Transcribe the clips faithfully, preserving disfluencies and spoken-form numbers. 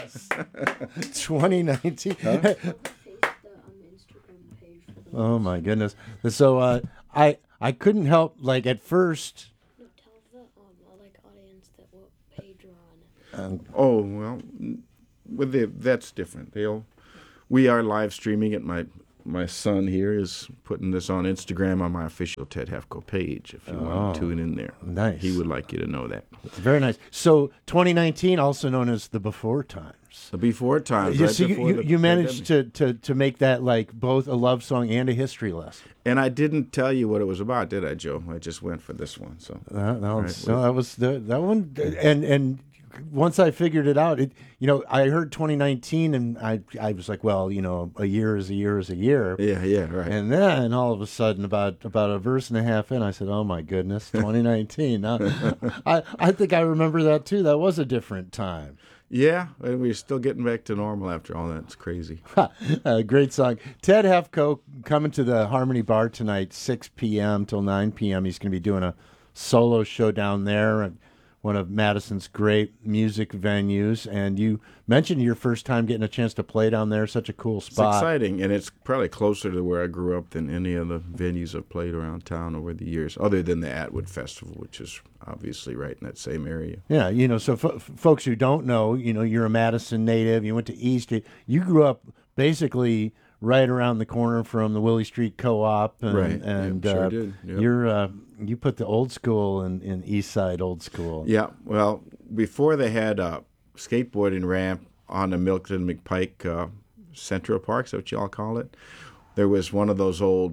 twenty nineteen. Huh? Paste the um, Instagram page for the Oh my goodness. So uh, I I couldn't help, like, at first. No, tell the um like audience that what page you're on. Um, Oh well, n- with the, that's different. They'll we are live streaming it. My my son here is putting this on Instagram on my official Ted Hefko page. If you want to Oh, tune in there, nice. He would like you to know that. It's very nice. So twenty nineteen, also known as the Before Times. The before times, You, right so you, before you, the you managed pandemic. to, to, to make that like both a love song and a history lesson. And I didn't tell you what it was about, did I, Joe? I just went for this one. So That, that, was, Right, so with- that was the that one, and and once I figured it out, it you know I heard twenty nineteen, and I I was like, well, you know, a year is a year is a year, yeah, yeah, right. and then all of a sudden, about about a verse and a half in, I said, oh my goodness, twenty nineteen. Now, I I think I remember that too. That was a different time. Yeah, and we're still getting back to normal after all that. It's crazy. uh, great song. Ted Hefko coming to the Harmony Bar tonight, six p.m. till nine p.m. He's going to be doing a solo show down there at one of Madison's great music venues. And you mentioned your first time getting a chance to play down there. Such a cool It's spot. exciting, and it's probably closer to where I grew up than any of the venues I've played around town over the years, other than the Atwood Festival, which is obviously right in that same area. Yeah, you know, so f- folks who don't know, you know, you're a Madison native. You went to E Street. You grew up basically right around the corner from the Willie Street Co-op, and, Right, yeah, and sure uh, did, yep. you're uh, you put the old school in, in East Side old school. Yeah, well, before they had a skateboarding ramp on the Milton McPike uh, Central Park, is that what you all call it? There was one of those old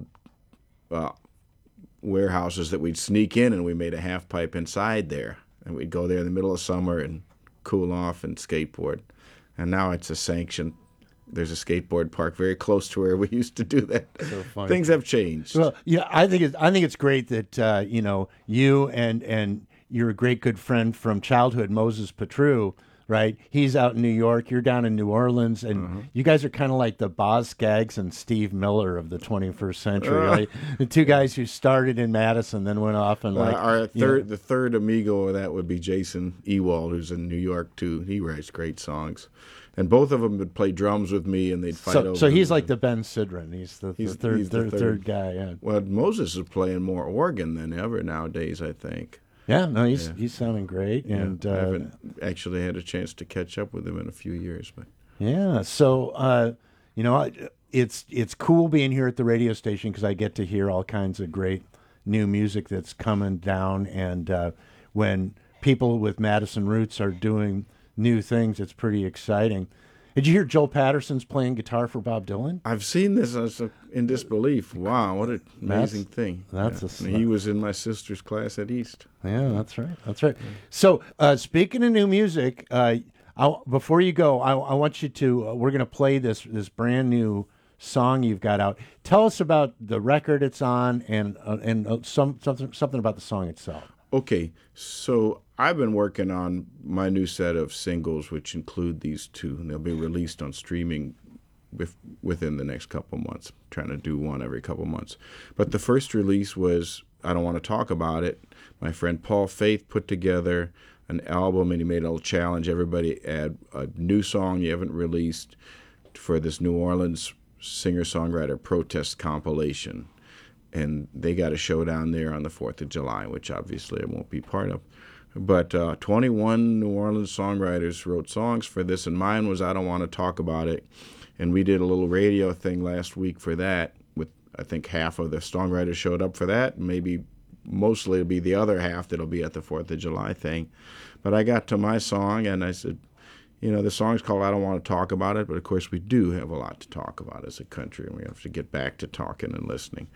uh, warehouses that we'd sneak in, and we made a half pipe inside there. And we'd go there in the middle of summer and cool off and skateboard. And now it's a sanctioned. There's a skateboard park very close to where we used to do that. So funny. Things have changed. Well, yeah, I think it's I think it's great that uh, you know you and and your great good friend from childhood, Moses Petru, right? He's out in New York. You're down in New Orleans, and Uh-huh. you guys are kind of like the Boz Scaggs and Steve Miller of the twenty-first century. Uh. Like, the two guys who started in Madison, then went off and like uh, our you third, know, the third amigo of that would be Jason Ewald, who's in New York too. He writes great songs, and both of them would play drums with me, and they'd fight so over. so he's them. like the Ben Sidran. He's the, He's- the third, he's the third, third. third guy. Yeah, Well, Moses is playing more organ than ever nowadays, I think. yeah. No, he's Yeah. he's sounding great, Yeah, and I uh, haven't actually had a chance to catch up with him in a few years, but yeah. So, uh, you know, I- it's it's cool being here at the radio station because I get to hear all kinds of great new music that's coming down. And uh, when people with Madison roots are doing new things, it's pretty exciting. Did you hear Joel Patterson's playing guitar for Bob Dylan? I've seen this as a, in disbelief. Wow, what an amazing That's- thing! that's Yeah. a And he was in my sister's class at East. Yeah, that's right. That's right. So, uh, speaking of new music, uh, I, before you go, I, I want you to. Uh, we're going to play this this brand new song you've got out. Tell us about the record it's on, and uh, and uh, some something something about the song itself. Okay, so I've been working on my new set of singles, which include these two, and they'll be released on streaming with, within the next couple months. I'm trying to do one every couple months. But the first release was I Don't Want to Talk About It. My friend Paul Faith put together an album, and he made a little challenge. Everybody add a new song you haven't released for this New Orleans singer-songwriter protest compilation. And they got a show down there on the fourth of July, which obviously I won't be part of. But uh, twenty-one New Orleans songwriters wrote songs for this, and mine was I Don't Want to Talk About It. And we did a little radio thing last week for that, with I think half of the songwriters showed up for that. Maybe mostly it'll be the other half that'll be at the fourth of July thing. But I got to my song, and I said, you know, the song's called I Don't Want to Talk About It, but of course we do have a lot to talk about as a country, and we have to get back to talking and listening.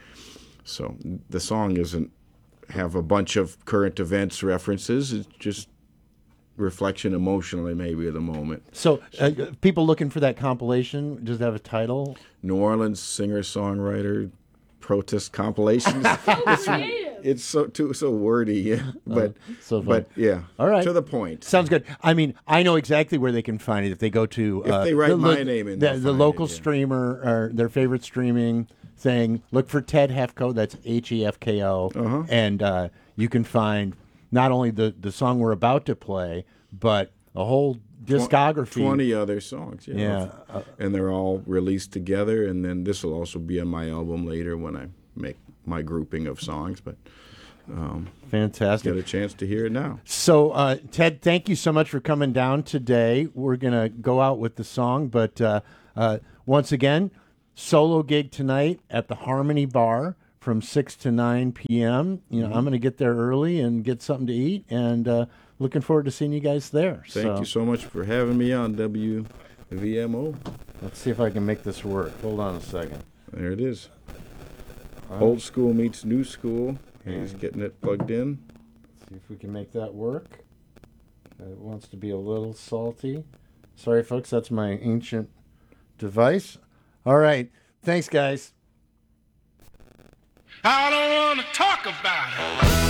So the song doesn't have a bunch of current events references. It's just reflection emotionally maybe of the moment. So, uh, people looking for that compilation, does it have a title? New Orleans singer-songwriter protest compilations. it's, it's so too so wordy, yeah. But so fun. but yeah. All right. To the point. Sounds good. I mean, I know exactly where they can find it if they go to. If uh, they write the, my lo- name in, the, they'll the find local it, yeah. streamer or their favorite streaming thing. Look for Ted Hefko. That's H E F K O, Uh-huh. and uh, you can find not only the the song we're about to play, but a whole discography. twenty other songs. Yeah. Yeah. Uh, And they're all released together. And then this will also be on my album later when I make my grouping of songs. But um, fantastic. get a chance to hear it now. So, uh, Ted, thank you so much for coming down today. We're going to go out with the song, but uh, uh, once again, solo gig tonight at the Harmony Bar from six to nine p.m. You know, mm-hmm. I'm going to get there early and get something to eat, and uh, looking forward to seeing you guys there. Thank so, you so much for having me on W V M O. Let's see if I can make this work. Hold on a second. There it is. Right. Old school meets new school. He's getting it plugged in. Let's see if we can make that work. It wants to be a little salty. Sorry, folks, that's my ancient device. All right. Thanks, guys. I don't want to talk about it.